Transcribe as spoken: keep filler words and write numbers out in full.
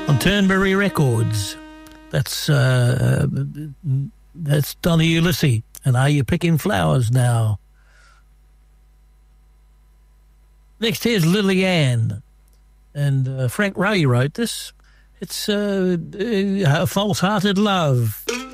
on Turnberry Records. That's uh, that's Donny Ulysses. And Are You Picking Flowers Now? Next here's Lillian. And uh, Frank Ray wrote this. It's uh, uh, False-Hearted Love.